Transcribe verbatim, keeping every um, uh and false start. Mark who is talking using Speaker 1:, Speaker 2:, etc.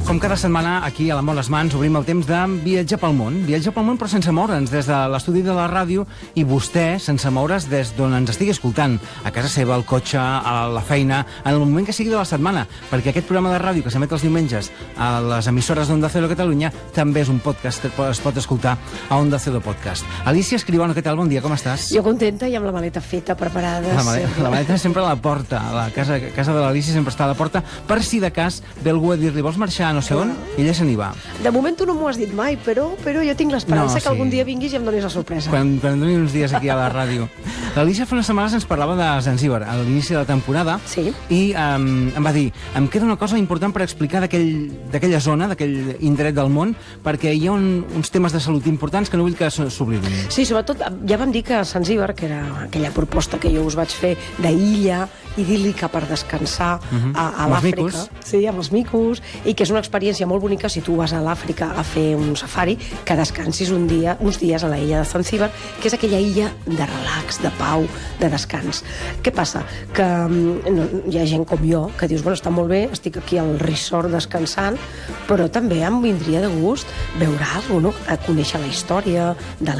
Speaker 1: Com cada setmana, aquí a l'Amor les Mans obrim el temps de viatjar pel món. Viatjar pel món, però sense moure'ns des de l'estudi de la ràdio, i vostè sense moure's des d'on ens estigui escoltant, a casa seva, al cotxe, a la feina, en el moment que sigui de la setmana, perquè aquest programa de ràdio que s'emet els diumenges a les emissores d'Onda Cero Catalunya també és un podcast que es pot escoltar a Onda Cero Podcast. Alícia Escribano, què tal? Bon dia, com estàs?
Speaker 2: Jo contenta i amb la maleta feta, preparada.
Speaker 1: La maleta, la maleta sempre a la porta. La casa, casa de l'Alícia sempre està a la porta, per si de cas ve algú a dir-li, vols marxar no sé on? I ella se n'hi va.
Speaker 2: De moment tu no m'ho has dit mai, però, però jo tinc l'esperança
Speaker 1: No,
Speaker 2: que
Speaker 1: sí.
Speaker 2: algun dia vinguis i em donis la sorpresa.
Speaker 1: Quan, quan em doni uns dies aquí a la ràdio. L'Alícia fa unes setmanes ens parlava de Zanzíbar, a l'inici de la temporada,
Speaker 2: Sí.
Speaker 1: i um, em va dir, em queda una cosa important per explicar d'aquell- d'aquella zona, d'aquell indret del món, perquè hi ha un, uns temes de salut importants que no vull que s'oblidin.
Speaker 2: Sí, sobretot, ja vam dir que Zanzíbar, que era aquella proposta que jo us vaig fer d'illa idíl·lica per descansar
Speaker 1: Mhm.
Speaker 2: a, a
Speaker 1: Amb els
Speaker 2: l'Àfrica.
Speaker 1: micos.
Speaker 2: Sí, amb els micos, i que és una experiència molt bonica si tu vas a l'Àfrica a fer un safari, que descansis un dia, uns dies a la illa de Zanzíbar, que és aquella illa de relax, de pau, de descans. Què passa? Que mm, no, hi ha gent com jo que dius, bueno, està molt bé, estic aquí al resort descansant, però també em vindria de gust veure alguna cosa, no? A conèixer la història de la